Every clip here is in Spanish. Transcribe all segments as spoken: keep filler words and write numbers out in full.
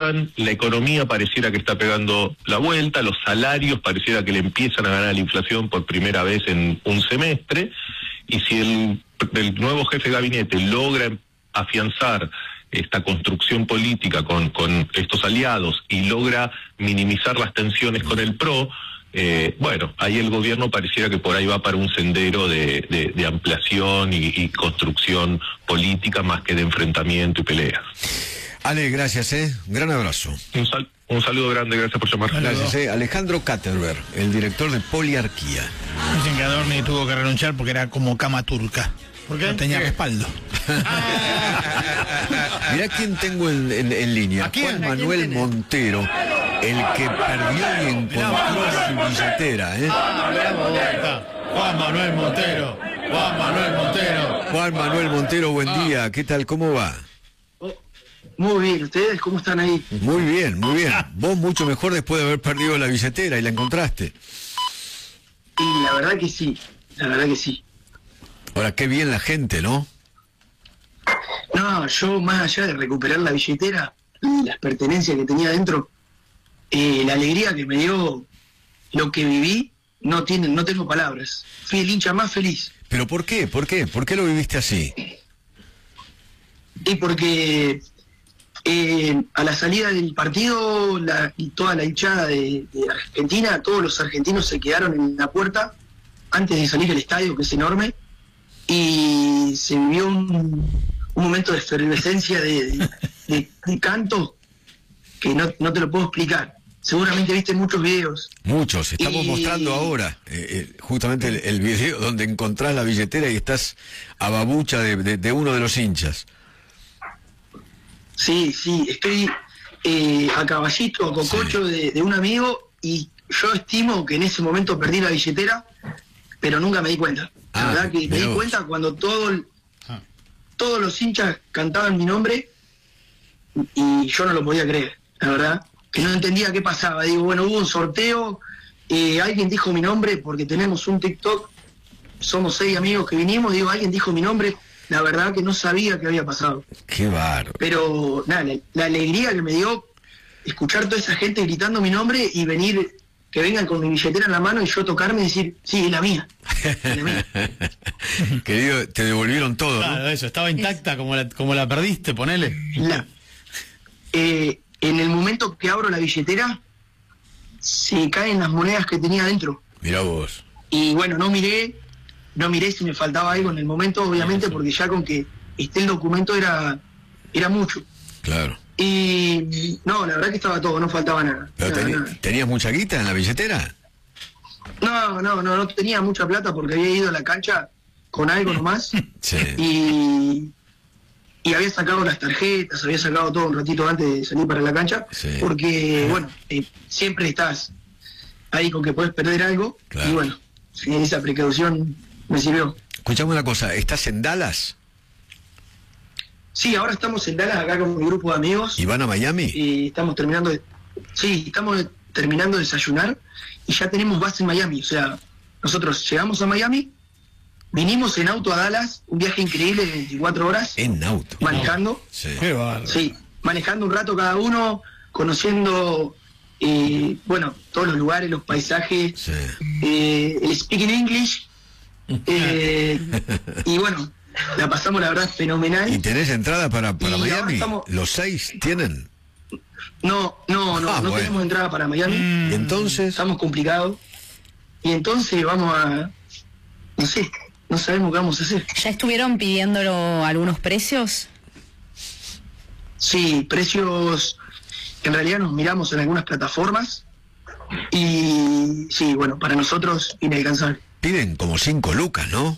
bajan, la economía pareciera que está pegando la vuelta, los salarios pareciera que le empiezan a ganar la inflación por primera vez en un semestre, y si el, el nuevo jefe de gabinete logra afianzar esta construcción política con, con estos aliados y logra minimizar las tensiones con el P R O, eh, bueno, ahí el gobierno pareciera que por ahí va para un sendero de, de, de ampliación y, y construcción política más que de enfrentamiento y peleas. Ale, gracias, ¿eh? Un gran abrazo. Un, sal, un saludo grande, gracias por llamar. Gracias, ¿eh? Alejandro Katterberg, el director de Poliarquía. Dicen que Adorni tuvo que renunciar porque era como cama turca. ¿Por qué? No tenía ¿Qué? respaldo. Mirá quién tengo en, en, en línea. ¿A quién? Juan Manuel Montero, el que perdió y encontró su billetera, ¿eh? Juan Manuel Montero, Juan Manuel Montero. Juan Manuel Montero, buen ah. día. ¿Qué tal? ¿Cómo va? Muy bien, ¿ustedes cómo están ahí? Muy bien, muy bien. Vos mucho mejor después de haber perdido la billetera y la encontraste. Y la verdad que sí, la verdad que sí. Ahora, qué bien la gente, ¿no? No, yo más allá de recuperar la billetera, las pertenencias que tenía dentro, eh, la alegría que me dio lo que viví, no tiene, no tengo palabras. Fui el hincha más feliz. ¿Pero por qué? ¿Por qué? ¿Por qué lo viviste así? Y porque eh, a la salida del partido, la, y toda la hinchada de, de Argentina, todos los argentinos se quedaron en la puerta antes de salir del estadio, que es enorme, y se vivió un, un momento de efervescencia, de, de, de, de canto, que no, no te lo puedo explicar. Seguramente viste muchos videos. Muchos, estamos y... mostrando ahora eh, eh, justamente el, el video donde encontrás la billetera y estás a babucha de, de, de uno de los hinchas. Sí, sí, estoy eh, a caballito, a cococho sí. de, de un amigo, y yo estimo que en ese momento perdí la billetera, pero nunca me di cuenta. La ah, verdad que me di vos. cuenta cuando todo el, ah. todos los hinchas cantaban mi nombre y yo no lo podía creer, la verdad, que no entendía qué pasaba. Digo, bueno, hubo un sorteo, eh, alguien dijo mi nombre porque tenemos un TikTok, somos seis amigos que vinimos, digo, alguien dijo mi nombre, la verdad que no sabía qué había pasado. Qué bárbaro. Pero nada, la, la alegría que me dio escuchar toda esa gente gritando mi nombre y venir, que vengan con mi billetera en la mano y yo tocarme y decir, sí, es la mía. Es la mía. Querido, te devolvieron todo, claro, ¿no? Eso, estaba intacta como la, como la perdiste, ponele. La, eh, en el momento que abro la billetera, se caen las monedas que tenía adentro. Mirá vos. Y bueno, no miré, no miré si me faltaba algo en el momento, obviamente, porque ya con que esté el documento era, era mucho. Claro. Y no, la verdad que estaba todo, no faltaba nada. ¿Pero nada, teni nada. tenías mucha guita en la billetera? No, no, no, no tenía mucha plata porque había ido a la cancha con algo nomás. Sí. Y, y había sacado las tarjetas, había sacado todo un ratito antes de salir para la cancha. Sí. Porque, bueno, eh, siempre estás ahí con que puedes perder algo. Claro. Y bueno, esa precaución me sirvió. Escuchame una cosa, ¿estás en Dallas? Sí, ahora estamos en Dallas acá con mi grupo de amigos. ¿Y van a Miami? Y estamos terminando de... Sí, estamos terminando de desayunar y ya tenemos base en Miami. O sea, nosotros llegamos a Miami, vinimos en auto a Dallas, un viaje increíble de veinticuatro horas. En auto. Manejando. Sí. Qué bárbaro. Sí, manejando un rato cada uno, conociendo, eh, bueno, todos los lugares, los paisajes, sí. eh, el speaking English. Eh, y bueno, la pasamos la verdad fenomenal. ¿Y tenés entrada para, para Miami? Estamos... ¿Los seis tienen? No, no, no, ah, no bueno. tenemos entrada para Miami. ¿Y entonces? Estamos complicados. Y entonces vamos a... No sé, no sabemos qué vamos a hacer. ¿Ya estuvieron pidiéndolo algunos precios? Sí, precios... En realidad nos miramos en algunas plataformas. Y sí, bueno, para nosotros inalcanzable. Piden como cinco lucas, ¿no?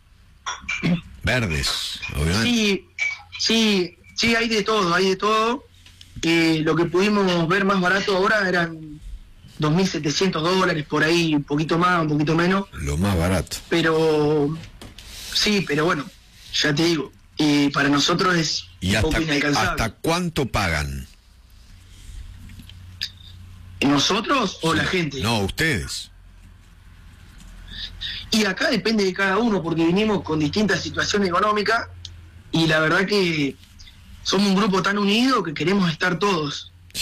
Verdes, obviamente. Sí, sí, sí, hay de todo, hay de todo. Eh, lo que pudimos ver más barato ahora eran dos mil setecientos dólares, por ahí, un poquito más, un poquito menos. Lo más barato. Pero, sí, pero bueno, ya te digo, eh, para nosotros es ¿Y un poco hasta, inalcanzable. hasta cuánto pagan? ¿Nosotros o sí. la gente? No, ustedes. Y acá depende de cada uno, porque vinimos con distintas situaciones económicas y la verdad que somos un grupo tan unido que queremos estar todos.